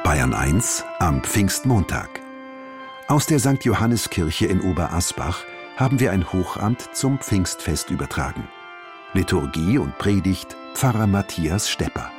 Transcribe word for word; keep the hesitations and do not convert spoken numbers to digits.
Bayern eins am Pfingstmontag. Aus der Sankt Johanniskirche in Oberasbach haben wir ein Hochamt zum Pfingstfest übertragen. Liturgie und Predigt Pfarrer Matthias Stepper.